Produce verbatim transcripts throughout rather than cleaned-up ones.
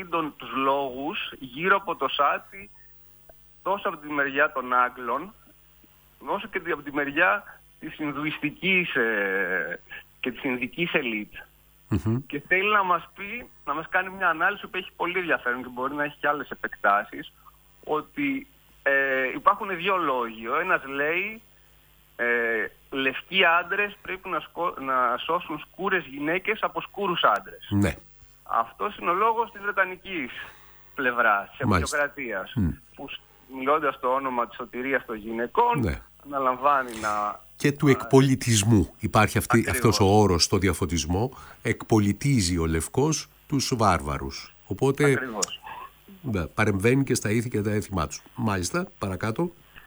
δει τον, τους λόγους γύρω από το Σάτι, τόσο από τη μεριά των Άγγλων, όσο και από τη μεριά της Ινδουιστικής ε, και της Ινδικής ελίτ. Mm-hmm. Και θέλει να μας πει, να μας κάνει μια ανάλυση που έχει πολύ ενδιαφέρον και μπορεί να έχει και άλλες επεκτάσεις, ότι ε, υπάρχουν δύο λόγοι. Ο ένας λέει ε, λευκοί άντρες πρέπει να, σκο... να σώσουν σκούρες γυναίκες από σκούρους άντρες. Ναι. Αυτός είναι ο λόγος της βρετανικής πλευράς, της επικοκρατίας, mm. που μιλώντας το όνομα της σωτηρίας των γυναικών, ναι, αναλαμβάνει να... Και του εκπολιτισμού. Υπάρχει αυτή, αυτός ο όρος στο διαφωτισμό. Εκπολιτίζει ο λευκός τους βάρβαρους. Οπότε Ακριβώς. παρεμβαίνει και στα ήθη και τα έθιμά τους. Μάλιστα, παρακάτω.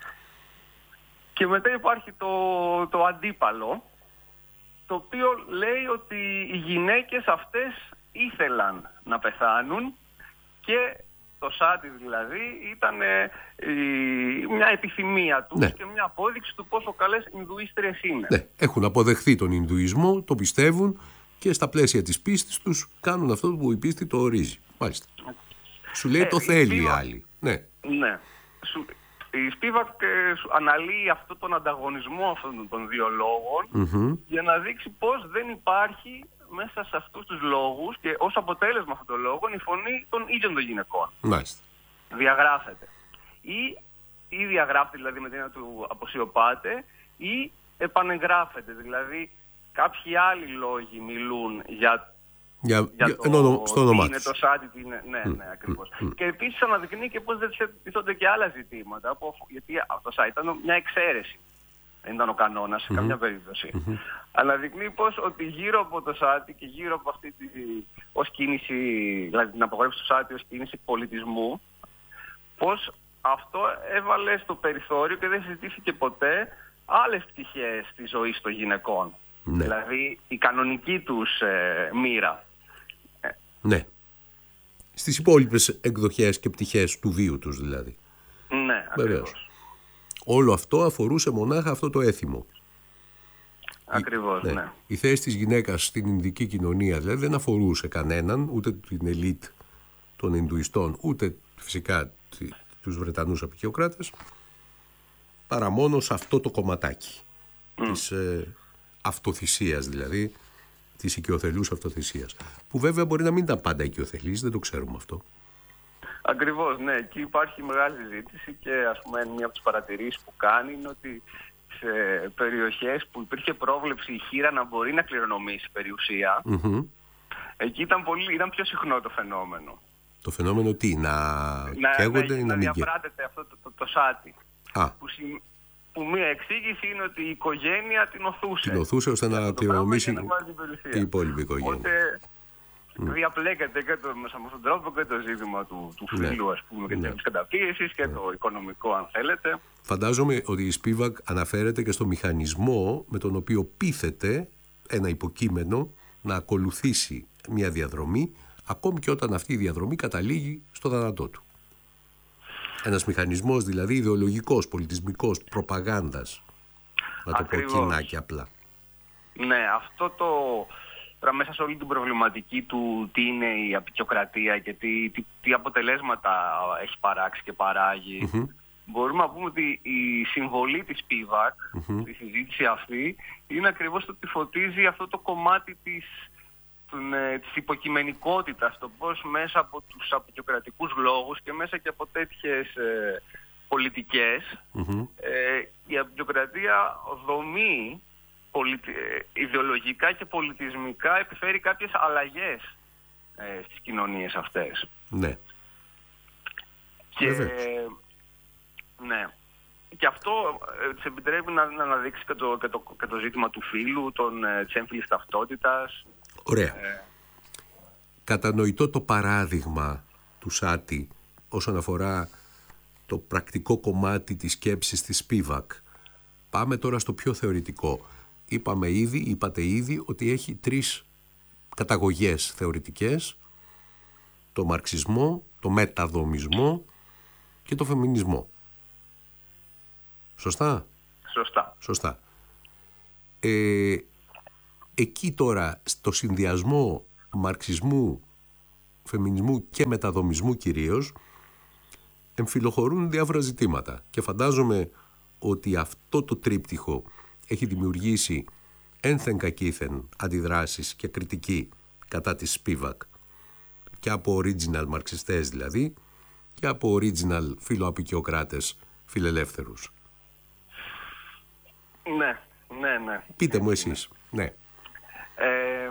Και μετά υπάρχει το, το αντίπαλο, το οποίο λέει ότι οι γυναίκες αυτές ήθελαν να πεθάνουν και το Σάτι δηλαδή ήταν ε, η, μια επιθυμία τους, ναι, και μια απόδειξη του πόσο καλές Ινδουίστριες είναι. Ναι, έχουν αποδεχθεί τον Ινδουισμό, το πιστεύουν και στα πλαίσια της πίστης τους κάνουν αυτό που η πίστη το ορίζει. Μάλιστα. Σου λέει ε, το θέλει η άλλη. Ναι. Ναι. Σου, η Σπίβακ ε, αναλύει αυτόν τον ανταγωνισμό αυτών των δύο λόγων, mm-hmm, για να δείξει πως δεν υπάρχει μέσα σε αυτούς τους λόγους και ως αποτέλεσμα αυτών των λόγων η φωνή των ίδιων των γυναικών. Μάλιστα. Διαγράφεται. Ή, ή διαγράφεται δηλαδή με την έννοια του αποσιωπάται, ή επανεγγράφεται. Δηλαδή κάποιοι άλλοι λόγοι μιλούν για, για, για, για το εννοώ, στο όνομά τι είναι το Σάτι, τι είναι... Ναι, ναι, ακριβώς. Mm. Και επίσης αναδεικνύει και πώς δεν θέτονται και άλλα ζητήματα, που, γιατί το Σάτι ήταν μια εξαίρεση. Δεν ήταν ο κανόνας σε mm-hmm. καμιά περίπτωση. Mm-hmm. Αναδεικνύει πως ότι γύρω από το Σάτι και γύρω από αυτή τη, ως κίνηση, δηλαδή την απογόρευση του Σάτι ως κίνηση πολιτισμού, πως αυτό έβαλε στο περιθώριο και δεν συζητήθηκε ποτέ άλλες πτυχές της ζωής των γυναικών. Ναι. Δηλαδή η κανονική τους ε, μοίρα. Ναι. Στις υπόλοιπες εκδοχές και πτυχές του βίου τους δηλαδή. Ναι, ακριβώς. Όλο αυτό αφορούσε μονάχα αυτό το έθιμο. Ακριβώς, η, ναι. ναι. Η θέση της γυναίκας στην Ινδική κοινωνία δηλαδή δεν αφορούσε κανέναν, ούτε την ελίτ των Ινδουιστών, ούτε φυσικά τους Βρετανούς απικιοκράτες, παρά μόνο σε αυτό το κομματάκι mm. της ε, αυτοθυσίας, δηλαδή της οικειοθελούς αυτοθυσίας, που βέβαια μπορεί να μην ήταν πάντα οικειοθελής, δεν το ξέρουμε αυτό. Ακριβώς, ναι. Εκεί υπάρχει μεγάλη συζήτηση και ας πούμε μία από τις παρατηρήσεις που κάνει είναι ότι σε περιοχές που υπήρχε πρόβλεψη η χήρα να μπορεί να κληρονομήσει περιουσία, mm-hmm. εκεί ήταν, πολύ, ήταν πιο συχνό το φαινόμενο. Το φαινόμενο τι, να, να καίγονται ή να, να μην διαπράτεται αυτό το, το, το Σάτι. Α. Που, που μία εξήγηση είναι ότι η οικογένεια την οθούσε. Την οθούσε ώστε να κληρονομήσει η υπόλοιπη οικογένεια. Οπότε mm. διαπλέκεται και το, μέσα με αυτόν τον τρόπο και το ζήτημα του, του φίλου, ναι, ας πούμε, και ναι. της καταπίεσης και ναι. το οικονομικό, αν θέλετε. Φαντάζομαι ότι η Σπίβακ αναφέρεται και στο μηχανισμό με τον οποίο πείθεται ένα υποκείμενο να ακολουθήσει μια διαδρομή, ακόμη και όταν αυτή η διαδρομή καταλήγει στο θάνατό του. Ένας μηχανισμός δηλαδή ιδεολογικός, πολιτισμικός, προπαγάνδας, να το Ακριβώς. πω κοινά και απλά. Ναι, αυτό το... Τώρα μέσα σε όλη την προβληματική του τι είναι η απικιοκρατία και τι, τι, τι αποτελέσματα έχει παράξει και παράγει, mm-hmm. μπορούμε να πούμε ότι η συμβολή της Σπίβακ mm-hmm. στη συζήτηση αυτή είναι ακριβώς το ότι φωτίζει αυτό το κομμάτι της, τον, της υποκειμενικότητας, το πώς μέσα από τους απικιοκρατικούς λόγους και μέσα και από τέτοιες ε, πολιτικές mm-hmm. ε, η απικιοκρατία δομεί πολιτι... ιδεολογικά και πολιτισμικά επιφέρει κάποιες αλλαγές ε, στις κοινωνίες αυτές. Ναι. Και, ναι. και αυτό ε, της επιτρέπει να, να αναδείξει και το, και, το, και το ζήτημα του φύλου, των, ε, της έμφυλης ταυτότητας. Ωραία. Ε, Κατανοητό το παράδειγμα του Σάτι όσον αφορά το πρακτικό κομμάτι της σκέψης της Σπίβακ. Πάμε τώρα στο πιο θεωρητικό. Είπαμε ήδη, είπατε ήδη ότι έχει τρεις καταγωγές θεωρητικές: το μαρξισμό, το μεταδομισμό και το φεμινισμό. Σωστά? Σωστά. Σωστά. Ε, εκεί τώρα στο συνδυασμό μαρξισμού, φεμινισμού και μεταδομισμού κυρίως, εμφυλοχωρούν διάφορα ζητήματα. Και φαντάζομαι ότι αυτό το τρίπτυχο έχει δημιουργήσει ένθεν κακήθεν αντιδράσεις και κριτική κατά της Σπίβακ, και από original μαρξιστές δηλαδή, και από original φιλοαπικιοκράτες φιλελεύθερους. Ναι, ναι, ναι. Πείτε μου εσείς. Ναι. Ε,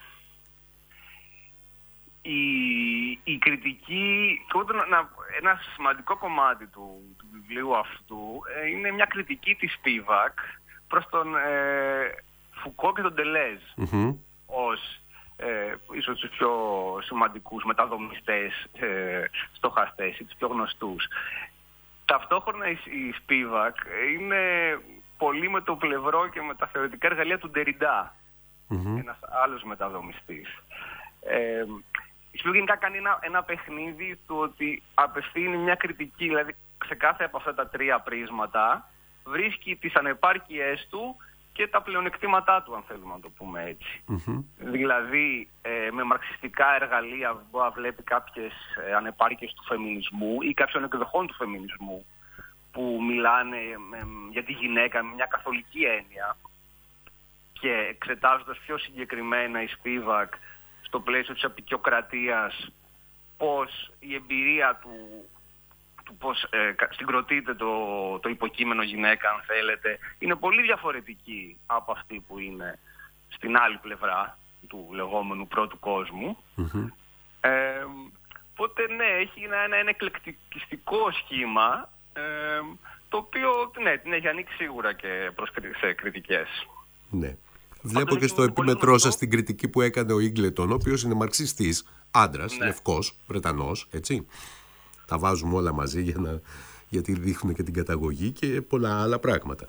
η, η κριτική, ένα σημαντικό κομμάτι του, του βιβλίου αυτού ε, είναι μια κριτική της Σπίβακ προς τον ε, Φουκώ και τον Ντελέζ, mm-hmm. ως ε, ίσως τους πιο σημαντικούς μεταδομιστές, ε, στοχαστές ή τους πιο γνωστούς. Ταυτόχρονα η, η Σπίβακ είναι πολύ με το πλευρό και με τα θεωρητικά εργαλεία του Ντεριντά, mm-hmm. ένας άλλος μεταδομιστής. Ε, η Σπίβακ γενικά κάνει ένα, ένα παιχνίδι του ότι απευθύνει μια κριτική, δηλαδή σε κάθε από αυτά τα τρία πρίσματα βρίσκει τις ανεπάρκειές του και τα πλεονεκτήματά του, αν θέλουμε να το πούμε έτσι. Mm-hmm. Δηλαδή, ε, με μαρξιστικά εργαλεία μπορεί να βλέπει κάποιες ε, ανεπάρκειες του φεμινισμού ή κάποιων εκδοχών του φεμινισμού που μιλάνε με, για τη γυναίκα με μια καθολική έννοια, και εξετάζοντας πιο συγκεκριμένα η Σπίβακ στο πλαίσιο της απικιοκρατίας πώς η εμπειρία του, του πώς ε, συγκροτείται το, το υποκείμενο γυναίκα, αν θέλετε, είναι πολύ διαφορετική από αυτή που είναι στην άλλη πλευρά του λεγόμενου πρώτου κόσμου. Mm-hmm. Ε, οπότε ναι, έχει ένα, ένα, ένα εκλεκτικιστικό σχήμα, ε, το οποίο ναι, την έχει ανοίξει σίγουρα και προς σε κριτικές. Ναι. Βλέπω και στο επίμετρό σας την κριτική που έκανε ο Ίγκλετον, ο οποίος είναι μαρξιστής, άντρας, ναι. λευκός, Βρετανός, έτσι. Τα βάζουμε όλα μαζί για να, γιατί δείχνουν και την καταγωγή και πολλά άλλα πράγματα.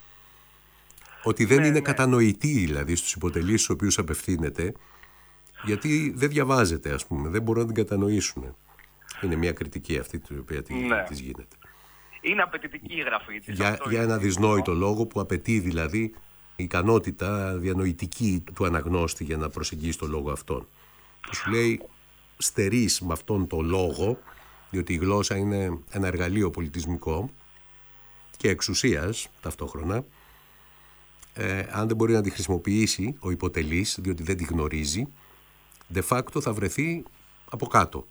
Ότι δεν ναι, είναι ναι. κατανοητή δηλαδή στους υποτελείς στους οποίους απευθύνεται, γιατί δεν διαβάζεται, ας πούμε, δεν μπορούν να την κατανοήσουν. Είναι μια κριτική αυτή την οποία ναι. της γίνεται. Είναι απαιτητική η γραφή της. Για, για ένα δυσνόητο λόγο που απαιτεί δηλαδή η ικανότητα διανοητική του αναγνώστη για να προσεγγίσει το λόγο αυτόν. Σου λέει στερείς με αυτόν τον λόγο, διότι η γλώσσα είναι ένα εργαλείο πολιτισμικό και εξουσίας ταυτόχρονα, ε, αν δεν μπορεί να τη χρησιμοποιήσει ο υποτελής, διότι δεν τη γνωρίζει, de facto θα βρεθεί από κάτω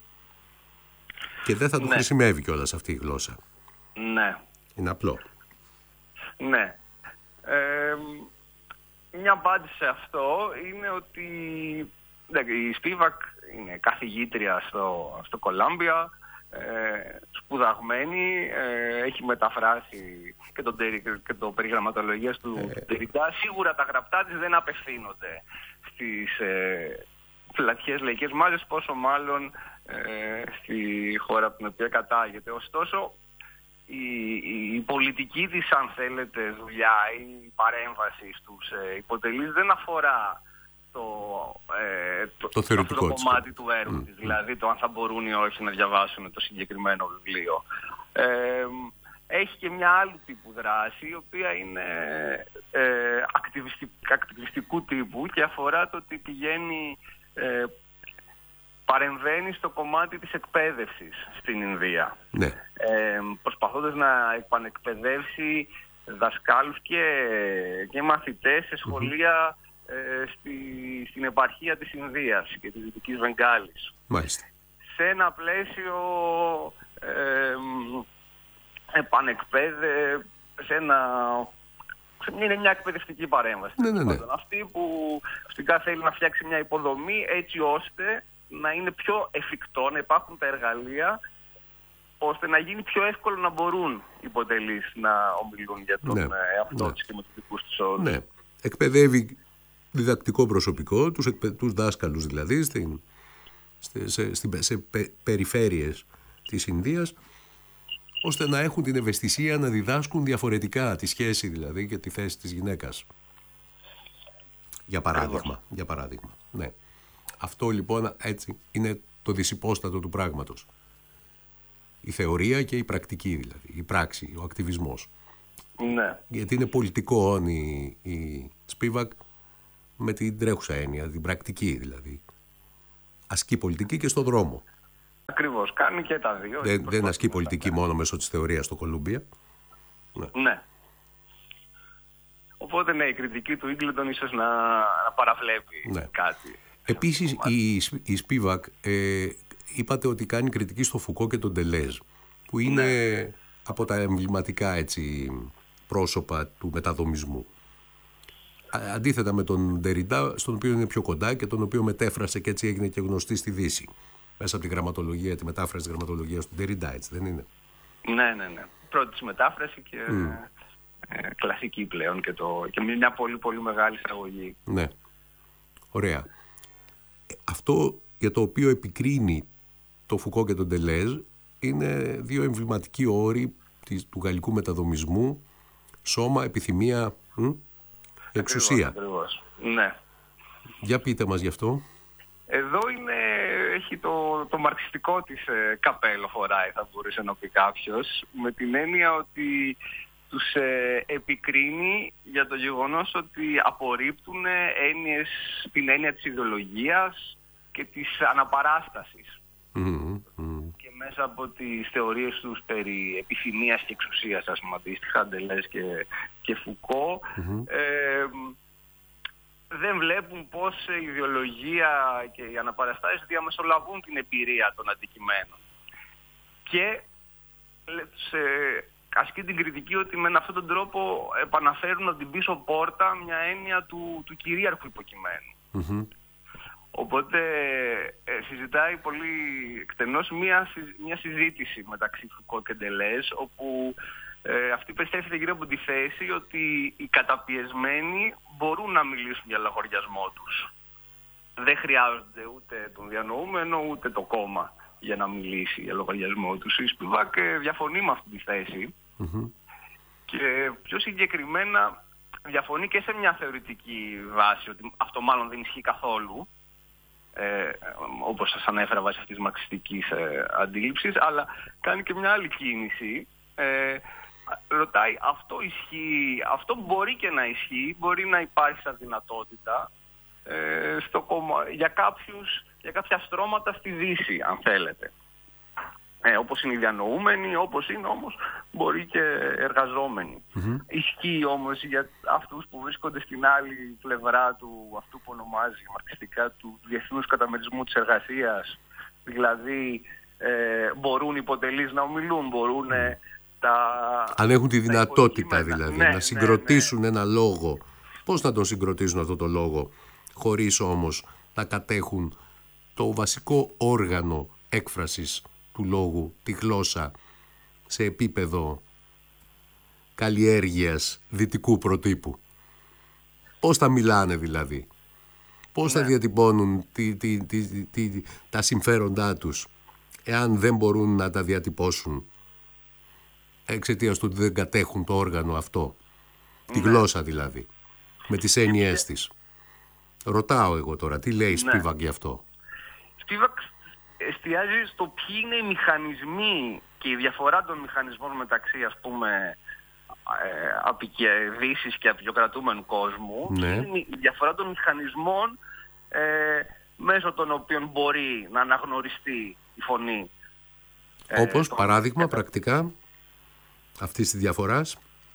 και δεν θα του ναι. χρησιμεύει κιόλας αυτή η γλώσσα. Ναι. Είναι απλό. Ναι. Ε, μια απάντηση σε αυτό είναι ότι ναι, η Σπίβακ είναι καθηγήτρια στο, στο Κολάμπια, ε, σπουδαγμένη, ε, έχει μεταφράσει και το, και το περιγραμματολογίας του Ντεριντά. Ε. Σίγουρα τα γραπτά της δεν απευθύνονται στις ε, πλατιές λαϊκές μάζες, πόσο μάλλον ε, στη χώρα από την οποία κατάγεται. Ωστόσο, Η, η, η πολιτική της, αν θέλετε, δουλειά ή η παρέμβαση στους ε, υποτελείς δεν αφορά το, ε, το, το, το, το κομμάτι του έργου mm. της, δηλαδή το αν θα μπορούν ή όχι να διαβάσουν το συγκεκριμένο βιβλίο. Ε, έχει και μια άλλου τύπου δράση, η οποία είναι ε, ακτιβιστικού, ακτιβιστικού τύπου και αφορά το ότι πηγαίνει... Ε, παρεμβαίνει στο κομμάτι της εκπαίδευσης στην Ινδία. Ναι. Ε, προσπαθώντας να επανεκπαιδεύσει δασκάλους και, και μαθητές σε σχολεία mm-hmm. ε, στη, στην επαρχία της Ινδίας και της Δυτικής Βενγκάλης. Μάλιστα. Σε ένα πλαίσιο ε, επανεκπαίδευση, σε ένα... Είναι μια εκπαιδευτική παρέμβαση. Ναι, ναι, ναι. Αυτή που ουσιαστικά θέλει να φτιάξει μια υποδομή έτσι ώστε να είναι πιο εφικτό, να υπάρχουν τα εργαλεία, ώστε να γίνει πιο εύκολο να μπορούν οι υποτελείς να ομιλούν για τον ναι, εαυτό ναι. τους και με τους δικούς τους όρους. Ναι. Εκπαιδεύει διδακτικό προσωπικό, τους, εκπαι... τους δάσκαλους δηλαδή, στην... σε, σε, σε, σε πε... περιφέρειες της Ινδίας, ώστε να έχουν την ευαισθησία να διδάσκουν διαφορετικά τη σχέση δηλαδή και τη θέση της γυναίκας. Για παράδειγμα. Για παράδειγμα. Ναι. Αυτό λοιπόν έτσι είναι το δυσυπόστατο του πράγματος. Η θεωρία και η πρακτική δηλαδή, η πράξη, ο ακτιβισμός. Ναι. Γιατί είναι πολιτικό η, η Σπίβακ με την τρέχουσα έννοια, την πρακτική δηλαδή. ασκεί πολιτική και στο δρόμο. Ακριβώς, κάνει και τα δύο. Δεν, δεν ασκεί πολιτική μόνο μέσω της θεωρίας στο Κολούμπια. Ναι. ναι. Οπότε ναι, η κριτική του Ίγκλεντον ίσως να, να παραβλέπει ναι. κάτι. Επίσης η, η Σπίβακ ε, είπατε ότι κάνει κριτική στο Φουκώ και τον Ντελέζ, που είναι ναι. από τα εμβληματικά έτσι, πρόσωπα του μεταδομισμού. Αντίθετα με τον Ντεριντά, στον οποίο είναι πιο κοντά και τον οποίο μετέφρασε και έτσι έγινε και γνωστή στη Δύση. Μέσα από τη γραμματολογία, τη μετάφραση της γραμματολογίας του Ντεριντά, έτσι δεν είναι? Ναι, ναι, ναι. Πρώτη της μετάφραση και mm. ε, κλασική πλέον και, το, και μια πολύ πολύ μεγάλη εισαγωγή. Ναι. Ωραία. Αυτό για το οποίο επικρίνει το Φουκώ και τον Ντελέζ είναι δύο εμβληματικοί όροι της, του γαλλικού μεταδομισμού: σώμα, επιθυμία, μ, εξουσία. Ακριβώς, ναι. Για πείτε μας γι' αυτό. Εδώ είναι, έχει το, το μαρξιστικό της ε, καπέλο φοράει, θα μπορούσε να πει κάποιος, με την έννοια ότι τους ε, επικρίνει για το γεγονός ότι απορρίπτουν έννοιες, την έννοια της ιδεολογίας και της αναπαράστασης. Mm-hmm. Και μέσα από τις θεωρίες τους περί επιθυμίας και εξουσίας, ας πούμε, αντίστοιχα, Ντελέζ και, και Φουκώ, mm-hmm. ε, δεν βλέπουν πως η ιδεολογία και οι αναπαραστάσεις διαμεσολαβούν την εμπειρία των αντικειμένων. Και σε, ασκεί την κριτική ότι με αυτόν τον τρόπο επαναφέρουν από την πίσω πόρτα μια έννοια του, του κυρίαρχου υποκειμένου. Mm-hmm. Οπότε ε, συζητάει πολύ εκτενώς μια, μια συζήτηση μεταξύ Φουκώ και Ντελέζ, όπου ε, αυτή περιστρέφεται γύρω από τη θέση ότι οι καταπιεσμένοι μπορούν να μιλήσουν για λογαριασμό τους. Δεν χρειάζονται ούτε τον διανοούμενο ούτε το κόμμα για να μιλήσει για λογαριασμό τους. Η Σπίβακ διαφωνεί με αυτή τη θέση mm-hmm. και πιο συγκεκριμένα διαφωνεί και σε μια θεωρητική βάση, ότι αυτό μάλλον δεν ισχύει καθόλου, Ε, όπως σας ανέφερα βάσει αυτής της μαρξιστικής ε, αντίληψης, αλλά κάνει και μια άλλη κίνηση. Ε, ρωτάει, αυτό ισχύει, αυτό μπορεί και να ισχύει, μπορεί να υπάρχει σαν δυνατότητα ε, στο κόμμα, για, κάποιους, για κάποια στρώματα στη Δύση, αν θέλετε. Ε, όπως είναι οι διανοούμενοι, όπως είναι όμως μπορεί και εργαζόμενοι. Mm-hmm. Ισχύει όμως για αυτούς που βρίσκονται στην άλλη πλευρά του αυτού που ονομάζει μαρξιστικά του, του διεθνούς καταμερισμού της εργασίας. Δηλαδή ε, μπορούν οι υποτελείς να ομιλούν, μπορούν mm. τα... Αν έχουν τη δυνατότητα δηλαδή ναι, να συγκροτήσουν ναι, ναι. ένα λόγο. Πώς να τον συγκροτήσουν αυτό το λόγο χωρίς όμως να κατέχουν το βασικό όργανο έκφρασης του λόγου, τη γλώσσα, σε επίπεδο καλλιέργειας δυτικού προτύπου. Πώς θα μιλάνε δηλαδή, πώς ναι. θα διατυπώνουν τη, τη, τη, τη, τα συμφέροντά τους, εάν δεν μπορούν να τα διατυπώσουν εξαιτίας του ότι δεν κατέχουν το όργανο αυτό, ναι. τη γλώσσα δηλαδή, με τις έννοιές και... της. Ρωτάω εγώ τώρα, τι λέει η Σπίβακ γι' αυτό? Σπίβακ εστιάζει στο ποιοι είναι οι μηχανισμοί και η διαφορά των μηχανισμών μεταξύ, ας πούμε, ε, απεικιεδήσεις και απεικιοκρατούμενου κόσμου. Ναι. Είναι η διαφορά των μηχανισμών ε, μέσω των οποίων μπορεί να αναγνωριστεί η φωνή. Όπως, ε, παράδειγμα, και... πρακτικά, αυτής της διαφοράς.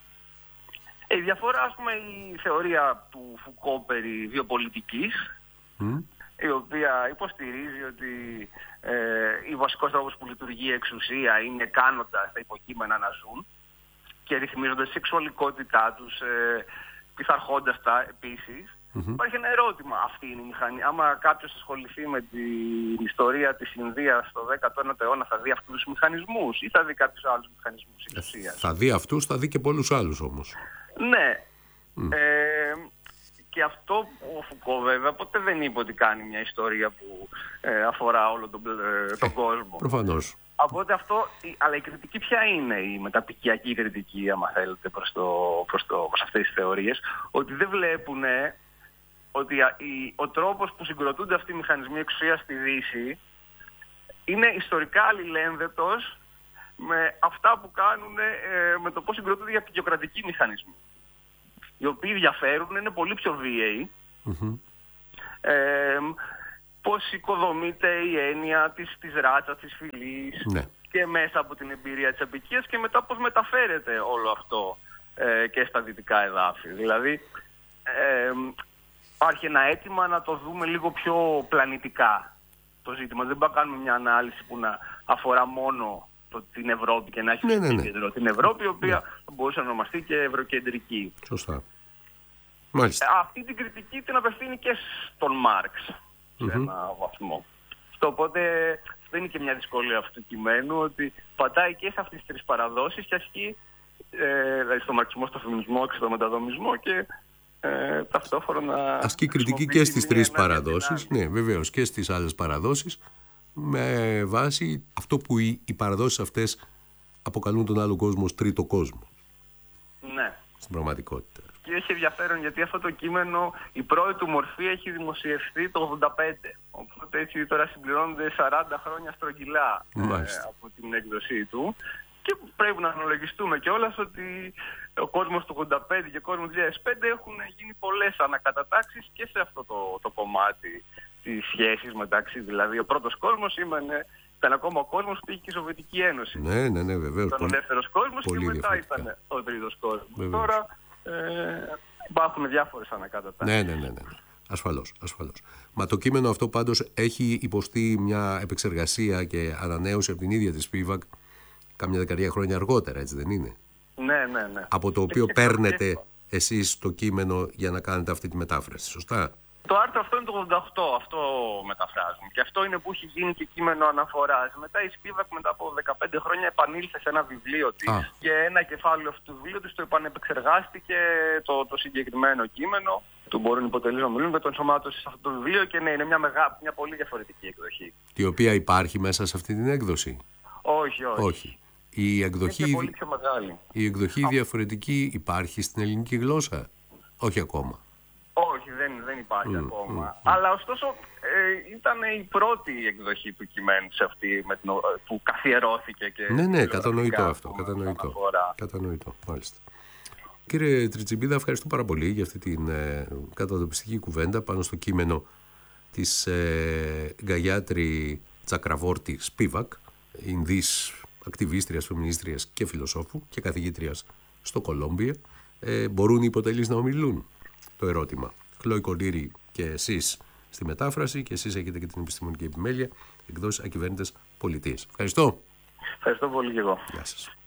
Η διαφορά, ας πούμε, η θεωρία του Φουκώ περί βιοπολιτικής, mm. η οποία υποστηρίζει ότι ε, ο βασικός τρόπος που λειτουργεί η εξουσία είναι κάνοντας τα υποκείμενα να ζουν και ρυθμίζοντας τη σεξουαλικότητά τους, ε, πειθαρχώντας τα επίσης. Mm-hmm. Υπάρχει ένα ερώτημα, αυτή είναι η μηχανή. Άμα κάποιος ασχοληθεί με την ιστορία της Ινδίας στο δέκατο ένατο αιώνα, θα δει αυτούς τους μηχανισμούς ή θα δει κάποιους άλλους μηχανισμούς εξουσίας? Θα δει αυτούς, θα δει και πολλούς άλλους όμως. Ναι. Mm. Ε, και αυτό που ο Φουκώ βέβαια ποτέ δεν είπε ότι κάνει μια ιστορία που ε, αφορά όλο τον, ε, τον κόσμο. Προφανώς. Οπότε αυτό, αλλά η κριτική ποια είναι, η μεταπικιακή κριτική, άμα θέλετε, προς, το, προς, το, προς αυτές τις θεωρίες, ότι δεν βλέπουν ότι α, η, ο τρόπος που συγκροτούνται αυτοί οι μηχανισμοί εξουσίας στη Δύση είναι ιστορικά αλληλένδετος με αυτά που κάνουν, ε, με το πώς συγκροτούνται οι απεικιοκρατικοί μηχανισμοί, οι οποίοι διαφέρουν, είναι πολύ πιο βίαιοι mm-hmm. ε, πώς οικοδομείται η έννοια της, της ράτσας, της φυλής, ναι. και μέσα από την εμπειρία της αποικίας και μετά πώς μεταφέρεται όλο αυτό ε, και στα δυτικά εδάφη. Δηλαδή ε, υπάρχει ένα αίτημα να το δούμε λίγο πιο πλανητικά το ζήτημα. Δεν μπορούμε να κάνουμε μια ανάλυση που να αφορά μόνο το, την Ευρώπη και να έχει ναι, ναι, ναι. κέντρο την Ευρώπη, η οποία ναι. μπορούσε να ονομαστεί και ευρωκεντρική. Σωστά. Μάλιστα. Ε, αυτή την κριτική την απευθύνει και στον Μάρξ σε mm-hmm. ένα βαθμό. Στο οπότε δεν είναι και μια δυσκολία αυτού του κειμένου, ότι πατάει και σε αυτές τις τρεις παραδόσεις και ασκεί ε, δηλαδή στο μαρξισμό, στο φεμινισμό και στο μεταδομισμό και ε, ταυτόχρονα... Ασκεί κριτική και στις τρεις παραδόσεις, ναι, βεβαίως, και στις άλλες παραδόσεις, με βάση αυτό που οι, οι παραδόσεις αυτές αποκαλούν τον άλλο κόσμο ως τρίτο κόσμο. Ναι. Στην πραγματικότητα. Και έχει ενδιαφέρον γιατί αυτό το κείμενο, η πρώτη του μορφή έχει δημοσιευθεί το ογδόντα πέντε. Οπότε έτσι τώρα συμπληρώνονται σαράντα χρόνια στρογγυλά ε, από την έκδοσή του. Και πρέπει να αναλογιστούμε κιόλας ότι ο κόσμος του ογδόντα πέντε και ο κόσμος του δύο χιλιάδες πέντε έχουν γίνει πολλές ανακατατάξεις και σε αυτό το, το κομμάτι της σχέσης μεταξύ. Δηλαδή ο πρώτος κόσμος σήμαινε, ήταν ακόμα ο κόσμος που είχε και η Σοβιετική Ένωση. Ναι, ναι, ναι, βεβαίως. Ήταν ο δεύτερος κόσμος και μετά ήταν ο τρίτος κόσμος. Τώρα ε, υπάρχουν διάφορες ανακατατάξεις. Ναι, ναι, ναι, ναι. Ασφαλώς, ασφαλώς. Μα το κείμενο αυτό πάντως έχει υποστεί μια επεξεργασία και ανανέωση από την ίδια τη Σπίβακ κάμια δεκαετία χρόνια αργότερα, έτσι δεν είναι? Ναι, ναι, ναι. Από το οποίο παίρνετε εσείς το κείμενο για να κάνετε αυτή τη μετάφραση, σωστά? Το άρθρο αυτό είναι το ογδόντα οκτώ, αυτό μεταφράζουμε. Και αυτό είναι που έχει γίνει και κείμενο αναφοράς. Μετά η Σπίβακ μετά από δεκαπέντε χρόνια επανήλθε σε ένα βιβλίο της Α. και ένα κεφάλαιο αυτού του βιβλίου της το επανεπεξεργάστηκε το, το συγκεκριμένο κείμενο. Του μπορούν οι υποτελείς να μιλούν με το ενσωμάτωση σε αυτό το βιβλίο και ναι, είναι μια, μεγά, μια πολύ διαφορετική εκδοχή. Η οποία υπάρχει μέσα σε αυτή την έκδοση? Όχι, όχι. όχι. Η εκδοχή, είναι πολύ πιο μεγάλη. Η εκδοχή Α. διαφορετική υπάρχει στην ελληνική γλώσσα? Όχι ακόμα. Όχι, δεν, δεν υπάρχει mm, ακόμα. Mm, mm. Αλλά ωστόσο ε, ήταν η πρώτη εκδοχή του κειμένου σε αυτή με την, που καθιερώθηκε και... Ναι, ναι, κατανοητό αυτό, κατανοητό. Κατανοητό, μάλιστα. Κύριε Τριτσιμπίδα, ευχαριστώ πάρα πολύ για αυτή την ε, κατατοπιστική κουβέντα πάνω στο κείμενο της ε, Γκαγιάτρη Τσακραβόρτη Σπίβακ, Ινδής ακτιβίστριας, φεμινίστριας και φιλοσόφου και καθηγήτριας στο Κολόμπια. Ε, μπορούν οι υποτελείς να ομιλούν? Το ερώτημα. Χλόη Κοντήρη και εσείς στη μετάφραση και εσείς έχετε και την επιστημονική επιμέλεια, εκδόσεις Ακυβέρνητες Πολιτείες. Ευχαριστώ. Ευχαριστώ πολύ και εγώ. Γεια σας.